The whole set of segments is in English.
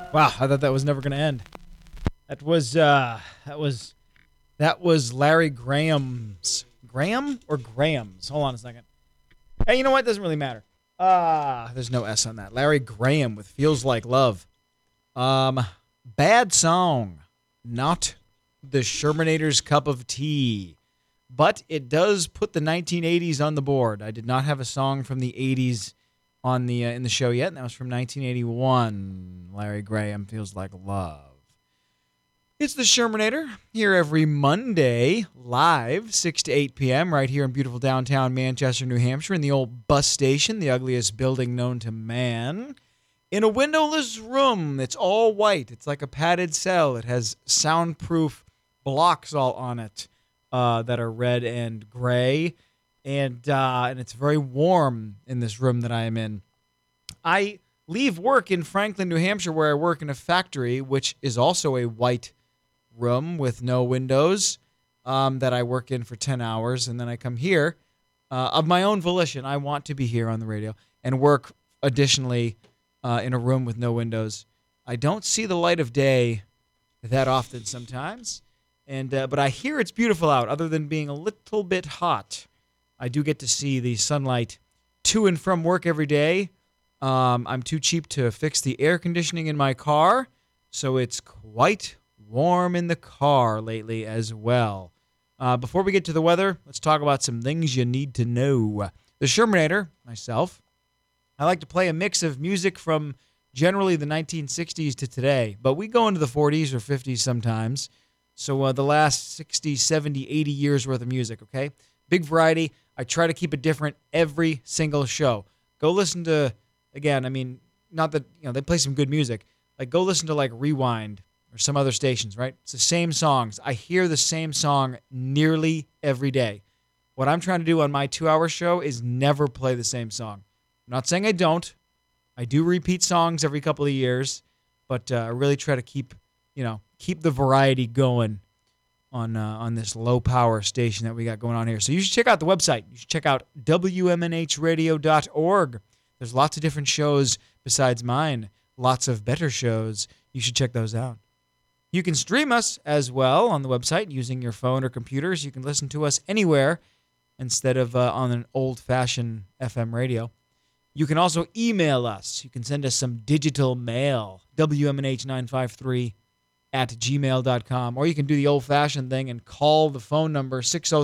Wow, I thought that was never going to end. That was Larry Graham's. Graham or Graham's? Hold on a second. Hey, you know what? Doesn't really matter. There's no S on that. Larry Graham with Feels Like Love. Bad song. Not the Shermanator's cup of tea. But it does put the 1980s on the board. I did not have a song from the 80s on the in the show yet, and that was from 1981. Larry Graham, Feels Like Love. It's the Shermanator, here every Monday, live, 6 to 8 p.m., right here in beautiful downtown Manchester, New Hampshire, in the old bus station, the ugliest building known to man, in a windowless room that's all white. It's like a padded cell. It has soundproof blocks all on it that are red and gray, and it's very warm in this room that I am in. I leave work in Franklin, New Hampshire, where I work in a factory, which is also a white room with no windows that I work in for 10 hours, and then I come here of my own volition. I want to be here on the radio and work additionally in a room with no windows. I don't see the light of day that often sometimes, and but I hear it's beautiful out. Other than being a little bit hot, I do get to see the sunlight to and from work every day. I'm too cheap to fix the air conditioning in my car, so it's quite warm in the car lately as well. Before we get to the weather, let's talk about some things you need to know. The Shermanator, myself, I like to play a mix of music from generally the 1960s to today, but we go into the 40s or 50s sometimes. So the last 60, 70, 80 years worth of music, okay? Big variety. I try to keep it different every single show. Go listen to, again, I mean, not that, they play some good music. Like, go listen to, like, Rewind or some other stations, right? It's the same songs. I hear the same song nearly every day. What I'm trying to do on my 2-hour show is never play the same song. I'm not saying I don't. I do repeat songs every couple of years, but I really try to keep the variety going on this low-power station that we got going on here. So you should check out the website. You should check out WMNHradio.org. There's lots of different shows besides mine, lots of better shows. You should check those out. You can stream us as well on the website using your phone or computers. You can listen to us anywhere instead of on an old-fashioned FM radio. You can also email us. You can send us some digital mail, WMNH953@gmail.com, or you can do the old-fashioned thing and call the phone number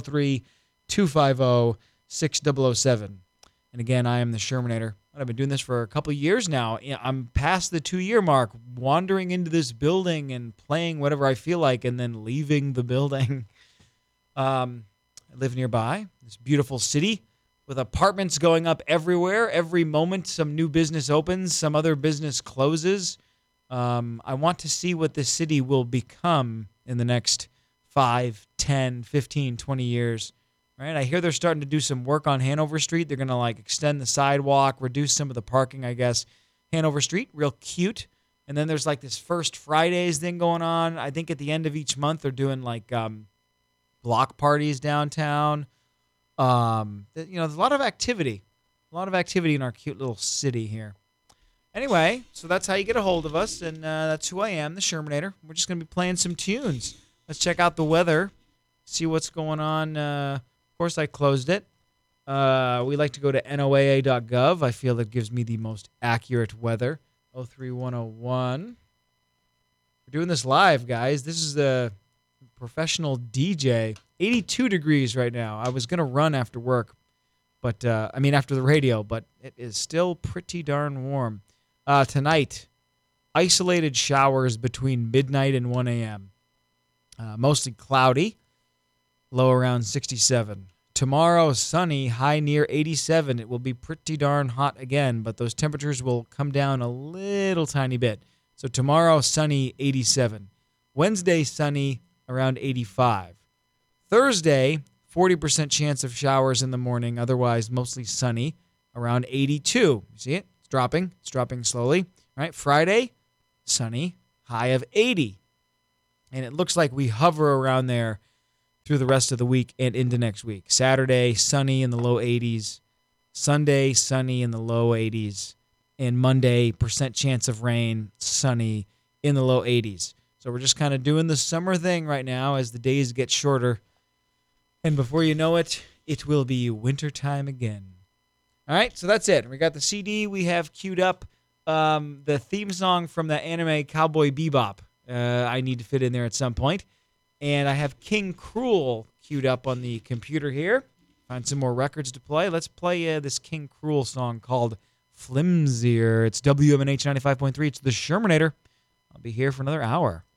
603-250-6007. And again, I am the Shermanator. I've been doing this for a couple of years now. I'm past the 2-year mark, wandering into this building and playing whatever I feel like and then leaving the building. I live nearby, this beautiful city with apartments going up everywhere. Every moment some new business opens, some other business closes. I want to see what this city will become in the next 5, 10, 15, 20 years. Right? I hear they're starting to do some work on Hanover Street. They're going to extend the sidewalk, reduce some of the parking, I guess. Hanover Street, real cute. And then there's this First Fridays thing going on. I think at the end of each month they're doing block parties downtown. There's a lot of activity. A lot of activity in our cute little city here. Anyway, so that's how you get a hold of us, and that's who I am, the Shermanator. We're just going to be playing some tunes. Let's check out the weather, see what's going on. Of course, I closed it. We like to go to NOAA.gov. I feel that gives me the most accurate weather. 03101. We're doing this live, guys. This is the professional DJ. 82 degrees right now. I was going to run after work, but after the radio, but it is still pretty darn warm. Tonight, isolated showers between midnight and 1 a.m. Mostly cloudy. Low around 67. Tomorrow, sunny, high near 87. It will be pretty darn hot again, but those temperatures will come down a little tiny bit. So tomorrow, sunny, 87. Wednesday, sunny, around 85. Thursday, 40% chance of showers in the morning, otherwise mostly sunny, around 82. You see it? It's dropping. It's dropping slowly. All right, Friday, sunny, high of 80. And it looks like we hover around there through the rest of the week and into next week. Saturday, sunny in the low 80s. Sunday, sunny in the low 80s. And Monday, percent chance of rain, sunny in the low 80s. So we're just kind of doing the summer thing right now as the days get shorter. And before you know it, it will be wintertime again. All right, so that's it. We got the CD. We have queued up the theme song from the anime Cowboy Bebop. I need to fit in there at some point. And I have King Cruel queued up on the computer here. Find some more records to play. Let's play this King Cruel song called Flimsier. It's WMNH 95.3. It's the Shermanator. I'll be here for another hour.